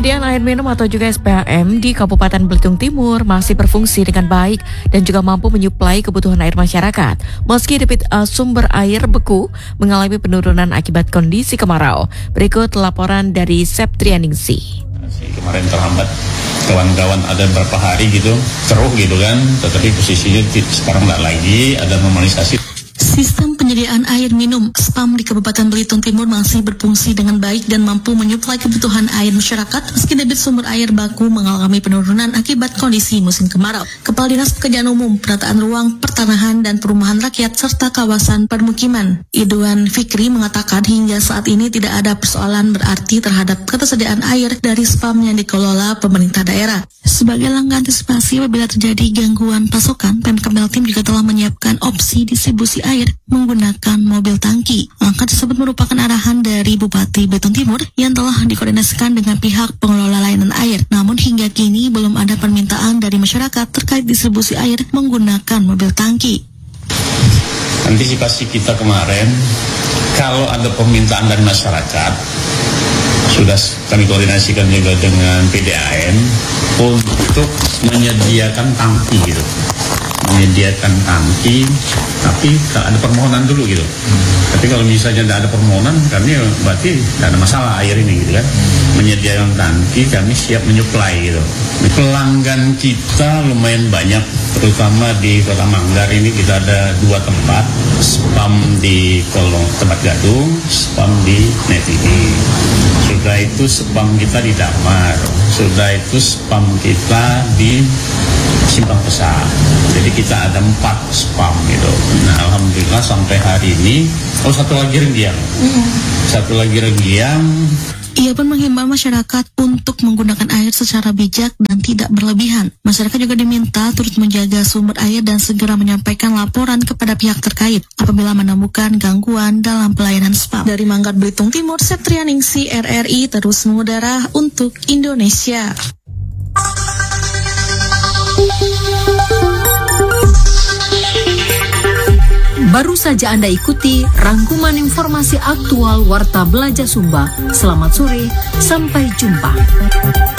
Persediaan air minum atau juga SPAM di Kabupaten Belitung Timur masih berfungsi dengan baik dan juga mampu menyuplai kebutuhan air masyarakat. Meski debit sumber air beku mengalami penurunan akibat kondisi kemarau. Berikut laporan dari Septrianingsih. Kemarin terhambat, kawan-kawan ada beberapa hari gitu, keruh gitu kan, tetapi posisinya sekarang tidak lagi, ada normalisasi. Sistem penyediaan air minum SPAM di Kabupaten Belitung Timur masih berfungsi dengan baik dan mampu menyuplai kebutuhan air masyarakat meski debit sumber air baku mengalami penurunan akibat kondisi musim kemarau. Kepala Dinas Pekerjaan Umum, Penataan Ruang, Pertanahan dan Perumahan Rakyat serta Kawasan Permukiman, Idwan Fikri mengatakan hingga saat ini tidak ada persoalan berarti terhadap ketersediaan air dari SPAM yang dikelola pemerintah daerah. Sebagai langkah antisipasi apabila terjadi gangguan pasokan, Pemkab Kaltim juga telah menyiapkan opsi distribusi air menggunakan mobil tangki. Langkah tersebut merupakan arahan dari Bupati Belitung Timur yang telah dikoordinasikan dengan pihak pengelola layanan air. Namun hingga kini belum ada permintaan dari masyarakat terkait distribusi air menggunakan mobil tangki. Antisipasi kita kemarin, kalau ada permintaan dari masyarakat, sudah kami koordinasikan juga dengan PDAM untuk menyediakan tangki gitu. Menyediakan tangki, tapi tak ada permohonan dulu gitu. Tapi kalau misalnya tidak ada permohonan, kami berarti tidak ada masalah air ini gitu kan. Menyediakan tangki, kami siap menyuplai gitu. Pelanggan kita lumayan banyak, terutama di Kota Manggar ini kita ada 2 tempat, SPAM di Kolong Tempat Gadung, SPAM di Netini. Sudah itu SPAM kita di Damar, sudah itu SPAM kita di Simpang Pesat. Jadi kita ada 4 SPAM gitu. Nah, alhamdulillah sampai hari ini, satu lagi Renggiang. Satu lagi Renggiang. Ia pun menghimbau masyarakat untuk menggunakan air secara bijak dan tidak berlebihan. Masyarakat juga diminta turut menjaga sumber air dan segera menyampaikan laporan kepada pihak terkait apabila menemukan gangguan dalam pelayanan SPAM. Dari Manggar Belitung Timur, Septrianingsih RRI terus mengudara untuk Indonesia. Baru saja Anda ikuti rangkuman informasi aktual Warta Belajar Sumba. Selamat sore, sampai jumpa.